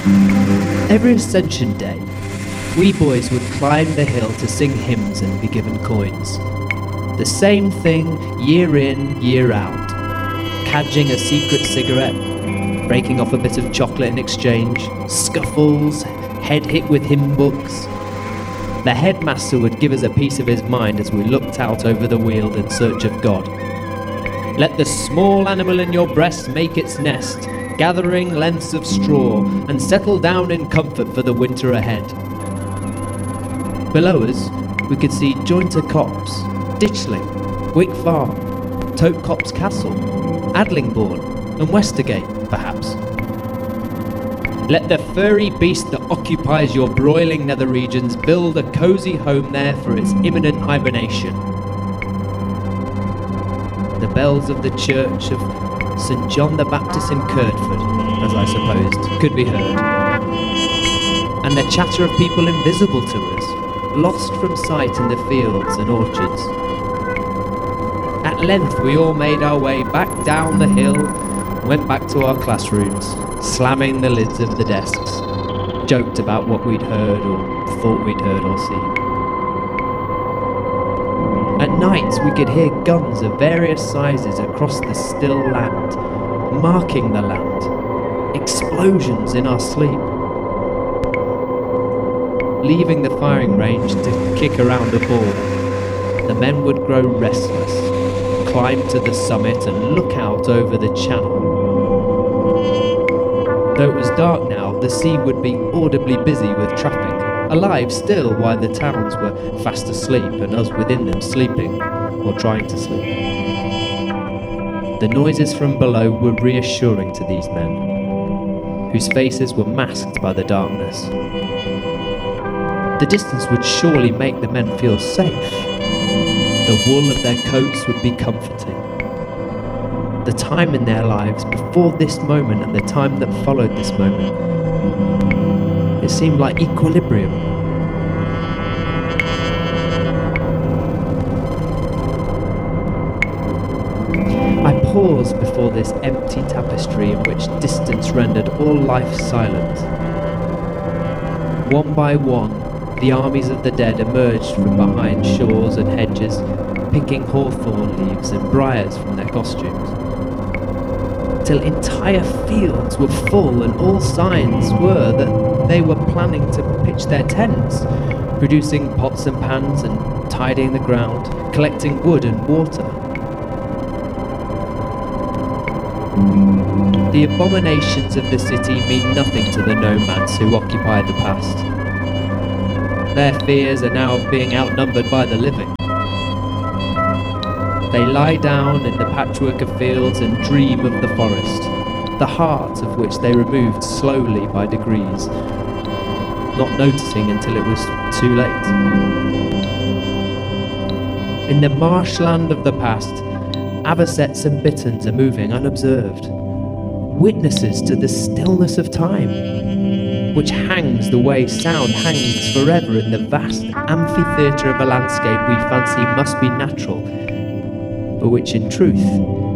Every Ascension Day, we boys would climb the hill to sing hymns and be given coins. The same thing year in, year out. Cadging a secret cigarette, breaking off a bit of chocolate in exchange, scuffles, head hit with hymn books. The headmaster would give us a piece of his mind as we looked out over the weald in search of God. Let the small animal in your breast make its nest, gathering lengths of straw, and settle down in comfort for the winter ahead. Below us, we could see Jointer Copse, Ditchling, Wick Farm, Tote Copse Castle, Adlingbourne, and Westergate, perhaps. Let the furry beast that occupies your broiling nether regions build a cosy home there for its imminent hibernation. The bells of the church of St. John the Baptist in Curdford, as I supposed, could be heard. And the chatter of people invisible to us, lost from sight in the fields and orchards. At length we all made our way back down the hill, went back to our classrooms, slamming the lids of the desks, joked about what we'd heard or thought we'd heard or seen. At nights we could hear guns of various sizes across the still land, marking the land, explosions in our sleep. Leaving the firing range to kick around a ball, the men would grow restless, climb to the summit and look out over the channel. Though it was dark now, the sea would be audibly busy with traffic, alive still while the towns were fast asleep and us within them sleeping, or trying to sleep. The noises from below were reassuring to these men, whose faces were masked by the darkness. The distance would surely make the men feel safe. The wool of their coats would be comforting. The time in their lives before this moment and the time that followed this moment, it seemed like equilibrium. I paused before this empty tapestry in which distance rendered all life silent. One by one, the armies of the dead emerged from behind shores and hedges, picking hawthorn leaves and briars from their costumes, till entire fields were full and all signs were that they were planning to pitch their tents, producing pots and pans and tidying the ground, collecting wood and water. The abominations of the city mean nothing to the nomads who occupy the past. Their fears are now being outnumbered by the living. They lie down in the patchwork of fields and dream of the forest, the heart of which they removed slowly by degrees, not noticing until it was too late. In the marshland of the past, avocets and bitterns are moving unobserved, witnesses to the stillness of time, which hangs the way sound hangs forever in the vast amphitheatre of a landscape we fancy must be natural, but which in truth